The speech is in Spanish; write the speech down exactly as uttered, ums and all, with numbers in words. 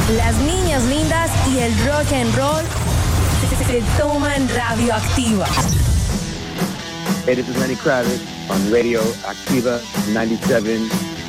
Las niñas lindas y el rock and roll se, se toman Radioactiva. Hey, this is Lenny Kravitz on Radio Activa ninety-seven